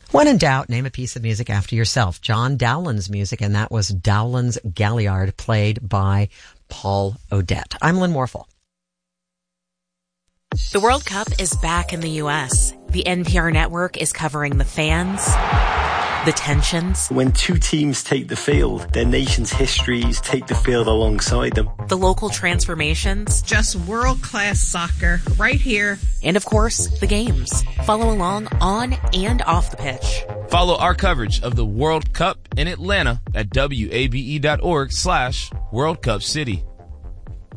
When in doubt, name a piece of music after yourself. John Dowland's music, and that was Dowland's Galliard, played by Paul Odette. I'm Lynn Morphle. The World Cup is back in the U.S. The NPR network is covering the fans, the tensions. When two teams take the field, their nation's histories take the field alongside them. The local transformations. Just world-class soccer right here. And of course, the games. Follow along on and off the pitch. Follow our coverage of the World Cup in Atlanta at WABE.org/World Cup City.